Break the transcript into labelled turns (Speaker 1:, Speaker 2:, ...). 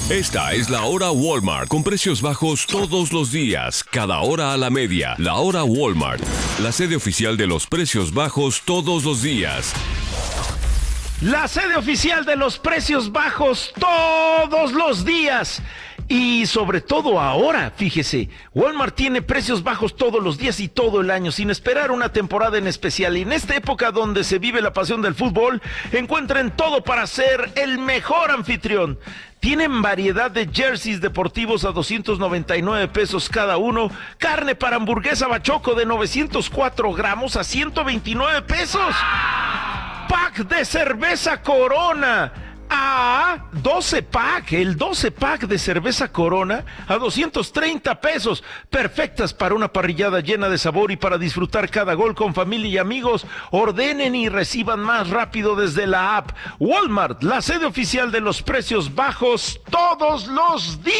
Speaker 1: Esta es la hora Walmart, con precios bajos todos los días, cada hora a la media. La hora Walmart, la sede oficial de los precios bajos todos los días.
Speaker 2: La sede oficial de los precios bajos todos los días. Y sobre todo ahora, fíjese, Walmart tiene precios bajos todos los días y todo el año, sin esperar una temporada en especial. Y en esta época donde se vive la pasión del fútbol, encuentren todo para ser el mejor anfitrión. Tienen variedad de jerseys deportivos a 299 pesos cada uno, carne para hamburguesa bachoco de 904 gramos a 129 pesos. Pack de cerveza Corona a 12 pack, el 12 pack de cerveza Corona a 230 pesos, perfectas para una parrillada llena de sabor y para disfrutar cada gol con familia y amigos. Ordenen y reciban más rápido desde la app. Walmart, la sede oficial de los precios bajos todos los días.